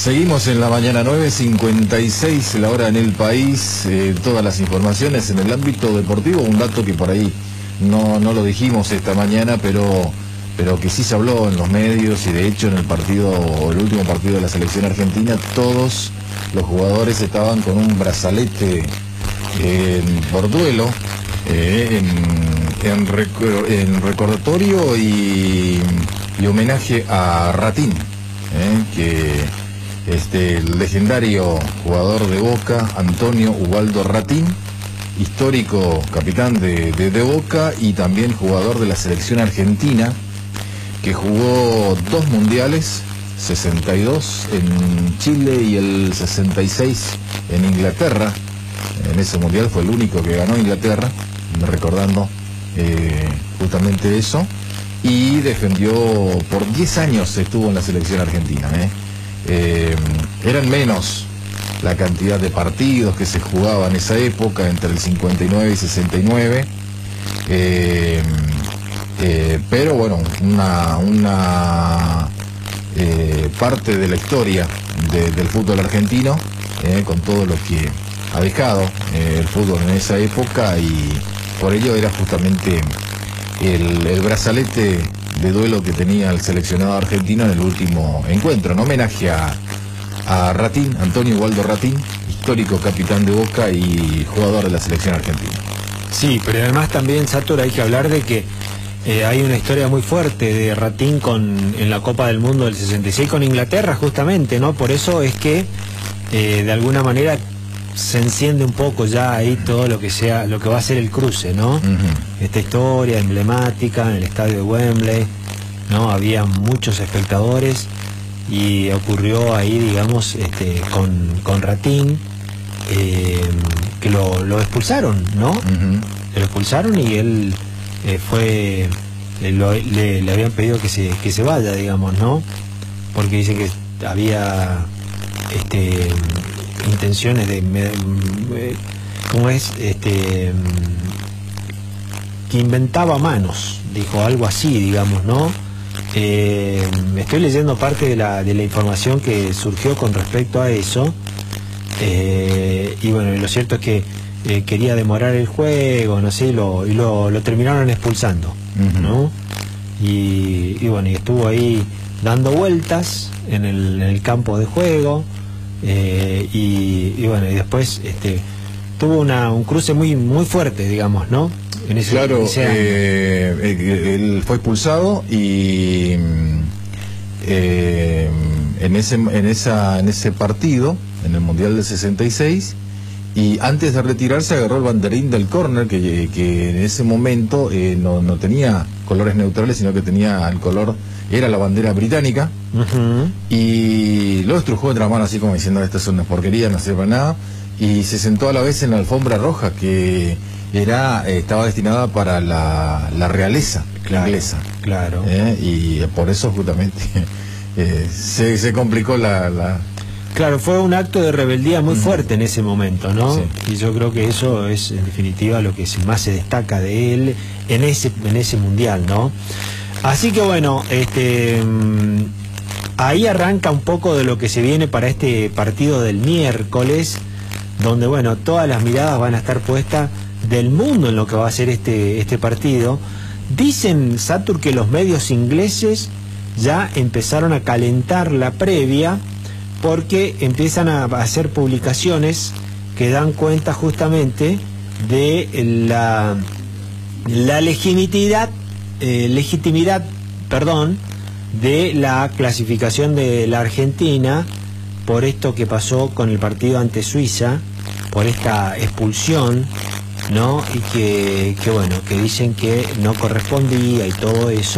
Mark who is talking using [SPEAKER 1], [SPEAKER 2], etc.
[SPEAKER 1] Seguimos en la mañana 9:56, la hora en el país, todas las informaciones en el ámbito deportivo, un dato que por ahí no lo dijimos esta mañana, pero que sí se habló en los medios y de hecho en el último partido de la selección argentina, todos los jugadores estaban con un brazalete por duelo, en recordatorio y homenaje a Ratín, el legendario jugador de Boca, Antonio Ubaldo Ratín, histórico capitán de Boca y también jugador de la selección argentina, que jugó 2 mundiales, 62 en Chile y el 66 en Inglaterra. En ese mundial fue el único que ganó Inglaterra, recordando justamente eso, y defendió por 10 años, estuvo en la selección argentina. Eran menos la cantidad de partidos que se jugaban en esa época, entre el 59 y 69, pero bueno, una parte de la historia del fútbol argentino, con todo lo que ha dejado el fútbol en esa época, y por ello era justamente el brazalete de duelo que tenía el seleccionado argentino en el último encuentro, en homenaje a Ratín, Antonio Ubaldo Ratín, histórico capitán de Boca y jugador de la selección argentina.
[SPEAKER 2] Sí, pero además también, Satur, hay que hablar de que hay una historia muy fuerte de Ratín en la Copa del Mundo del 66 con Inglaterra, justamente, ¿no? Por eso es que de alguna manera se enciende un poco ya ahí todo lo que va a ser el cruce, ¿no? Esta historia emblemática en el estadio de Wembley, ¿no? Había muchos espectadores y ocurrió ahí, digamos, con Ratín, que lo expulsaron, ¿no? Lo expulsaron y él le habían pedido que se vaya, digamos, ¿no? Porque dice que había intenciones ¿cómo es? Que inventaba manos, dijo algo así, digamos, ¿no? Estoy leyendo parte de la información que surgió con respecto a eso, y bueno, lo cierto es que quería demorar el juego, no sé, y lo terminaron expulsando, ¿no? Y bueno, y estuvo ahí dando vueltas en el campo de juego, y bueno, y después tuvo un cruce muy fuerte, digamos, ¿no?
[SPEAKER 1] Claro, él fue expulsado y en ese partido, en el Mundial del 66, y antes de retirarse agarró el banderín del córner, que en ese momento no tenía colores neutrales, sino que tenía era la bandera británica, y lo estrujó de la mano así como diciendo: esto es una porquería, no sirve para nada, y se sentó a la vez en la alfombra roja, que estaba destinada para la realeza inglesa. Claro. Y por eso justamente se complicó
[SPEAKER 2] Claro, fue un acto de rebeldía muy fuerte en ese momento, ¿no? Sí. Y yo creo que eso es en definitiva lo que más se destaca de él en ese mundial, ¿no? Así que bueno, ahí arranca un poco de lo que se viene para este partido del miércoles, donde bueno, todas las miradas van a estar puestas del mundo en lo que va a ser este partido. Dicen, Satur, que los medios ingleses ya empezaron a calentar la previa, porque empiezan a hacer publicaciones que dan cuenta justamente de la legitimidad de la clasificación de la Argentina por esto que pasó con el partido ante Suiza, por esta expulsión, ¿no? Y que bueno, que dicen que no correspondía y todo eso.